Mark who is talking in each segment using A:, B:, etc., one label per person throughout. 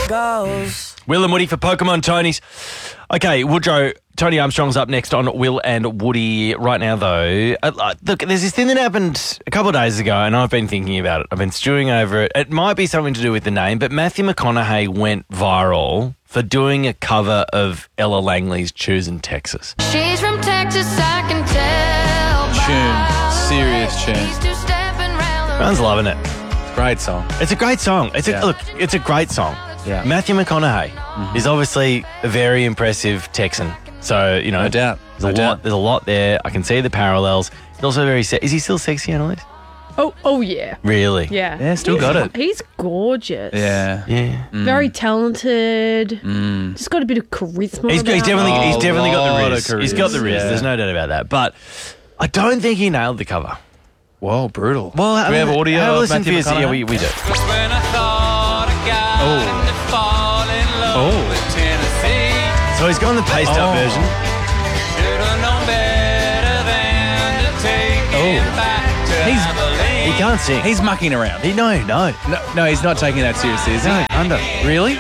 A: it goes.
B: Will and Woody for Pokemon Tonys. Okay, Woodrow, Tony Armstrong's up next on Will and Woody. Right now, though, look, there's this thing that happened a couple of days ago, and I've been thinking about it. I've been stewing over it. It might be something to do with the name, but Matthew McConaughey went viral for doing a cover of Ella Langley's Choosing Texas.
C: She's from Texas, I can tell.
D: Serious tune.
B: Everyone's loving it.
D: Great song.
B: It's a great song. It's a great song.
D: Yeah.
B: Matthew McConaughey is obviously a very impressive Texan. So, you know,
D: No doubt.
B: There's a lot there. I can see the parallels. He's also very is he still sexy, Annalise?
E: Oh yeah.
B: Really?
E: Yeah.
D: Yeah, still got it.
E: He's gorgeous.
D: Yeah.
B: Yeah.
E: Very talented. Just got a bit of charisma.
B: He's definitely got the
D: lot
B: riz.
D: of
B: He's got the riz.
D: charisma,
B: There's no doubt about that. But I don't think he nailed the cover.
D: Whoa, brutal.
B: Well,
D: do we have audio
B: have a
D: of
B: listen
D: Matthew
B: for you. Yeah, we do.
A: When I thought I got to fall in love with Tennessee,
B: So he's gone the paced up version.
A: should have known better than to take it back to Abilene.
B: He can't sing.
D: He's mucking around.
B: No.
D: No, he's not taking that seriously, is he?
B: No, under.
D: Really?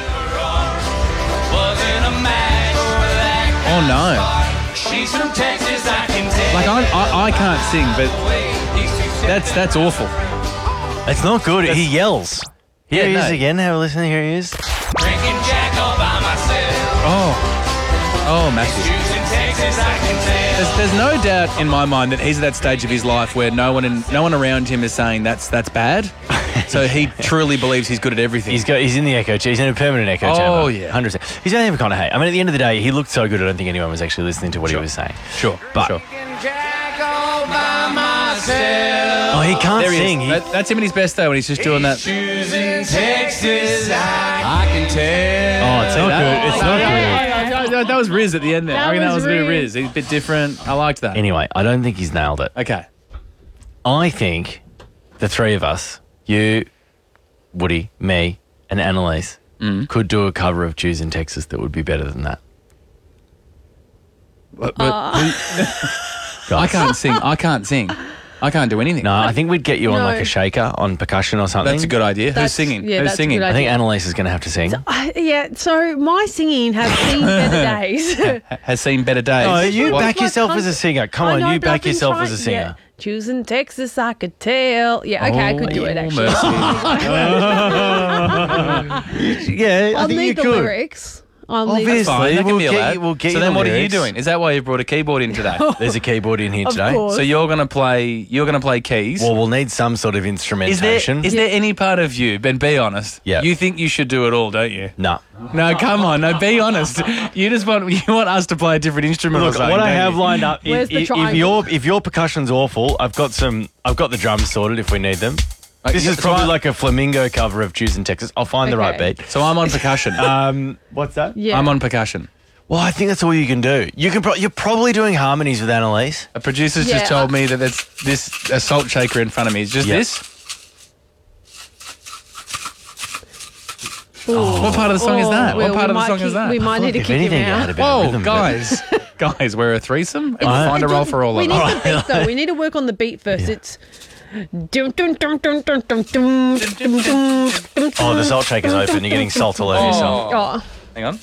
A: Wasn't a match for that
D: Oh, no.
A: She's from Texas, I can tell.
D: Like, I can't sing, but that's awful.
B: It's not good. He yells. Here
D: Yeah,
B: he is
D: no.
B: again. Have a listen. Here he is.
A: Drinking Jack all by myself.
D: Oh, Matthew.
A: Choosing Texas, I can tell.
D: There's no doubt in my mind that he's at that stage of his life where no one around him is saying that's bad. So he truly believes he's good at everything.
B: He's in the echo chamber. He's in a permanent echo chamber.
D: Oh, yeah.
B: 100%. He's Matthew McConaughey. I mean, at the end of the day, he looked so good. I don't think anyone was actually listening to what he was saying.
D: Sure,
B: But
D: sure.
A: Jack all by myself.
B: oh, he can't
D: There he
B: sing.
D: is. That's him at his best though when he's just doing that.
A: Choosing Texas, I can tell.
B: Oh, it's not good. It's not good.
D: That was Riz at the end there.
E: That
D: I reckon that
E: was
D: was a bit of
E: Riz.
D: Riz. He's a bit different. I liked that.
B: Anyway, I don't think he's nailed it.
D: Okay.
B: I think the three of us, you, Woody, me, and Annalise, could do a cover of Choosing Texas that would be better than that.
D: But I can't sing. I can't do anything.
B: No, I think we'd get you on
E: No.
B: like a shaker on percussion or something.
D: That's a good idea. Who's
E: That's-
D: singing?
E: yeah,
D: Who's
E: that's a
D: singing?
E: good
B: I think Annalise is going to have to sing.
E: Yeah, so my singing has seen better days.
D: Has seen better days.
B: No, you
D: What-
B: back yourself as a singer. Come
E: I
B: on,
E: know,
B: you
E: but I've
B: back
E: been
B: yourself
E: trying-
B: as a singer.
E: Yeah. Choosing Texas, I could tell. Yeah, okay, I could do it actually.
D: mercy.
B: Yeah, I
E: I'll
B: think you
E: need the
B: could.
E: lyrics. I'll need
B: Obviously.
D: Fine, that can
B: We'll
D: be
B: get
D: allowed.
B: you- we'll get
D: so
B: you
D: then
B: the
D: what are you
B: lyrics.
D: doing? Is that why you brought a keyboard in today?
B: There's a keyboard in here
E: Of
B: today.
E: course.
D: So you're gonna play keys.
B: Well, we'll need some sort of
D: is
B: instrumentation.
D: there any part of you, Ben, be honest.
B: Yeah.
D: You think you should do it all, don't you?
B: No.
D: No, come on, no, be honest. You want us to play a different instrument or
B: Look,
D: something,
B: what I
D: don't
B: have
D: you?
B: lined up,
E: Where's the
B: if
E: triangle?
B: your percussion's awful, I've got the drums sorted if we need them. This
D: yeah,
B: is
D: so
B: probably
D: I-
B: like a flamingo cover of Choosing Texas. I'll find the right
E: Okay.
B: beat.
D: So I'm on percussion.
B: What's that?
E: Yeah.
D: I'm on percussion.
B: Well, I think that's all you can do. You're probably doing harmonies with Annalise.
D: A producer's
E: Yeah,
D: just told me that that's this a salt shaker in front of me. It's just
B: Yeah.
D: this. What part of the song is that?
E: Well,
D: What part
E: we
D: of the
E: might
D: song
E: keep-
D: is that?
E: We might need to
B: If
E: kick
B: anything,
E: him
B: you had a
E: out.
B: bit of
D: Whoa,
B: rhythm, but-
D: guys, we're a threesome. And we'll find a role for all
E: we
D: of
E: need
D: us.
E: the beat though. We need to work on the beat first. It's. Dum, dum, dum, dum, dum, dum, dum, dum, dum, dum,
B: Oh, the salt shaker's open. You're getting salt all over yourself.
E: Oh.
D: Hang on.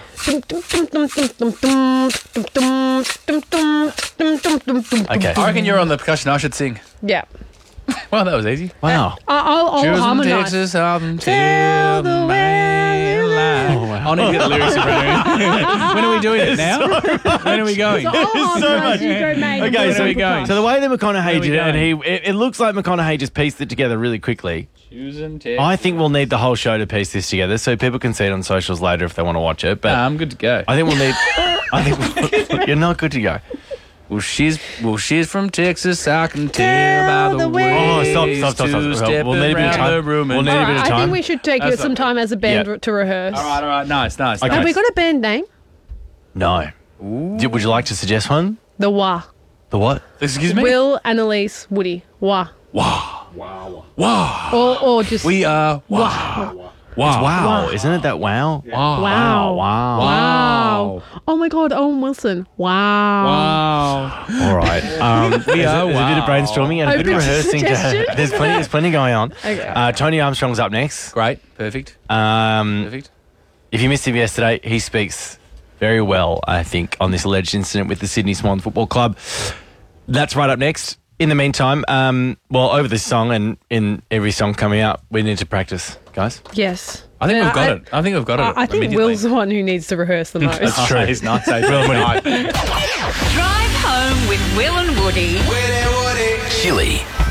B: Okay.
D: I reckon you're on the percussion. I should sing.
E: Yeah.
D: Well, that was easy.
B: Wow.
E: I'll
D: Choosing
E: harmonise.
D: Texas up
E: Till
D: until
E: the
D: the mainline.
B: Oh, wow.
D: I'll need to get the lyrics in front of me. When are we doing it now? When are we going?
E: I'll harmonise. You go, mate.
B: Okay,
D: Where are we going?
B: so the way that McConaughey
D: we
B: did it, and
D: going?
B: it looks like McConaughey just pieced it together really quickly.
D: Choosing Texas.
B: I think we'll need the whole show to piece this together so people can see it on socials later if they want to watch it. But
D: I'm good to go.
B: I think we'll need. You're not good to go.
D: Well, she's from Texas. I can tell by the way.
B: Oh, stop. We'll need a bit of time. We'll need a bit
E: Alright,
B: of
E: I
B: time.
E: think we should take
D: That's
E: some time as a band
B: Yeah.
E: to rehearse.
D: All right. Nice.
B: Okay.
E: Have we got a band name?
B: No. Would you like to suggest one?
E: The Wah.
B: The what?
D: Excuse me?
E: Will, Annalise, Woody. Wah.
D: Wow.
E: Or just
D: We are
E: Wah.
B: Wow. Isn't it that wow?
E: Wow.
B: Wow.
E: Wow. Oh my God, Owen Wilson. Wow.
D: Wow.
B: All right. There's a bit of brainstorming and a bit of
E: Open to
B: rehearsing.
E: suggestion.
B: There's plenty going on.
E: Okay.
B: Tony Armstrong's up next.
D: Great. Perfect.
B: Um,
D: Perfect.
B: If you missed him yesterday, he speaks very well, I think, on this alleged incident with the Sydney Swan Football Club. That's right up next. In the meantime, over this song and in every song coming out, we need to practice, guys.
E: Yes.
D: I think we've got it. I think we've got it.
E: I think
D: immediately.
E: Will's the one who needs to rehearse the most.
B: That's true.
D: He's nice. Drive
F: Drive home with Will and Woody.
G: Chili.